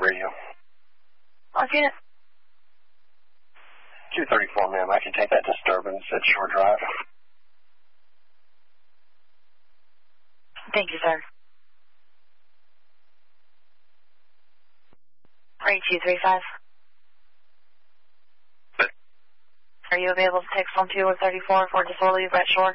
are you? Okay. 234, ma'am. I can take that disturbance at Shore Drive. Thank you, sir. 3235. Are you available to text on 234 for disorderly at Shore?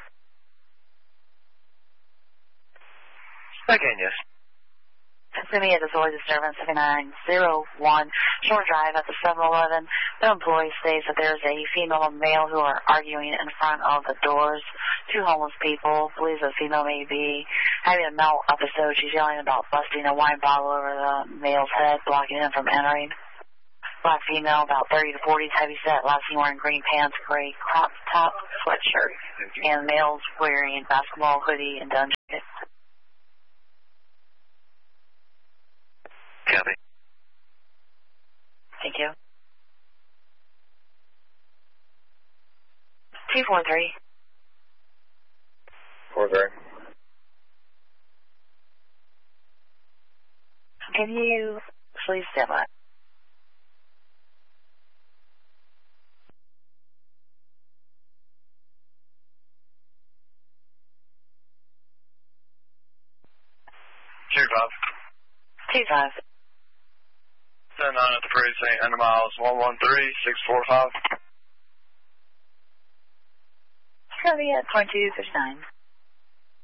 Again, yes. Assuming a disorderly disturbance, 7901 Shore Drive at the 7-Eleven. The employee states that there's a female and male who are arguing in front of the doors. Two homeless people, believes the female may be having a melt episode. She's yelling about busting a wine bottle over the male's head, blocking him from entering. Black female, about 30 to 40, heavy set, last seen wearing green pants, gray crop top sweatshirt. And male's wearing basketball hoodie and down jacket. Copy. Thank you. 243. 43. Can you please step up? Shore Drive. 25. 10-9 at the precinct, 100 miles, 113645. It's going to be at 2259.